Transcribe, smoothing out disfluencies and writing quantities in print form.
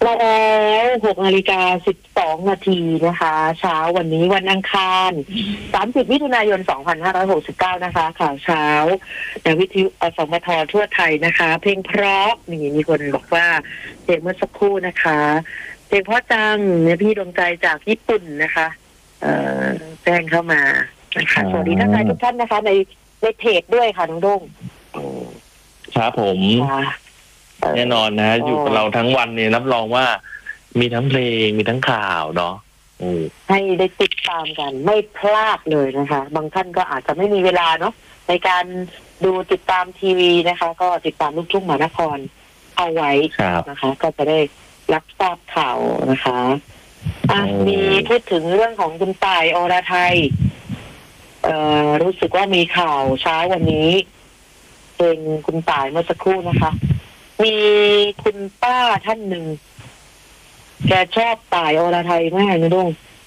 แล้ว6:12 นาทีนะคะเช้าวันนี้วันอังคาร30 มิถุนายน 2569นะคะข่าวเช้าในวิทยุอสมททั่วไทยนะคะเพลงเพราะนี่มีคนบอกว่าเพลงเมื่อสักครู่นะคะเพลงเพราะจังเนี่ยพี่ดวงใจจากญี่ปุ่นนะคะแจ้งเข้ามานะคะสวัสดีท่านทุกท่านนะคะในเพจด้วยค่ะน้องด้งครับผมแน่นอนนะอยู่กับเราทั้งวันเนี่ยรับรองว่ามีทั้งเพลงมีทั้งข่าวเนาะให้ได้ติดตามกันไม่พลาดเลยนะคะบางท่านก็อาจจะไม่มีเวลาเนาะในการดูติดตามทีวีนะคะก็ติดตามลูกทุ่งมหานครเอาไว้นะคะก็จะได้รับทราบข่าวนะคะมีพูดถึงเรื่องของคุณต่ายอรไทยรู้สึกว่ามีข่าวเช้าวันนี้เป็นคุณต่ายเมื่อสักครู่นะคะมีคุณป้าท่านหนึ่งแกชอบต่ายอรไทยมากนะดุ้ง